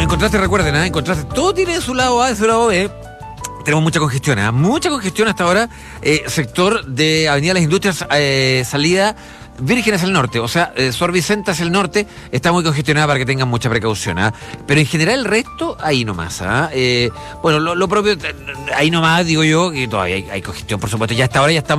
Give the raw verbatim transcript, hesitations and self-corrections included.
en contraste, recuerden, ¿eh? En contraste, todo tiene su lado A y su lado B. Tenemos mucha congestión, ¿eh? Mucha congestión hasta ahora. Eh, sector de Avenida Las Industrias, eh, salida Virgen hacia el norte, o sea, eh, Sor Vicenta hacia el norte está muy congestionada para que tengan mucha precaución, ¿ah? Pero en general el resto, ahí nomás, ¿ah? Eh, bueno, lo, lo propio, ahí nomás digo yo, que todavía hay, hay congestión, por supuesto, ya hasta ahora ya estamos